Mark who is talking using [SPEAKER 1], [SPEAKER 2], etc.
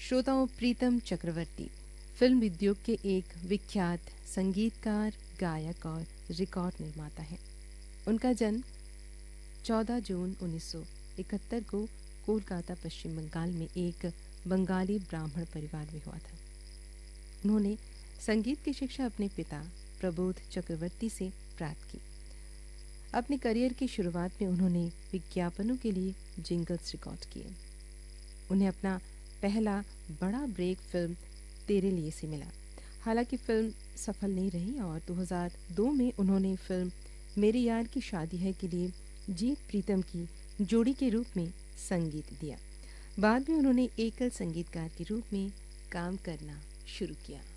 [SPEAKER 1] श्रोताओं, प्रीतम चक्रवर्ती फिल्म उद्योग के एक विख्यात संगीतकार, गायक और रिकॉर्ड निर्माता हैं। उनका जन्म 14 जून 1971 को कोलकाता, पश्चिम बंगाल में एक बंगाली ब्राह्मण परिवार में हुआ था। उन्होंने संगीत की शिक्षा अपने पिता प्रबोध चक्रवर्ती से प्राप्त की। अपने करियर की शुरुआत में उन्होंने विज्ञापनों के लिए जिंगल्स रिकॉर्ड किए। उन्हें अपना पहला बड़ा ब्रेक फिल्म तेरे लिए से मिला। हालांकि फिल्म सफल नहीं रही और 2002 में उन्होंने फिल्म मेरे यार की शादी है के लिए जीत प्रीतम की जोड़ी के रूप में संगीत दिया। बाद में उन्होंने एकल संगीतकार के रूप में काम करना शुरू किया।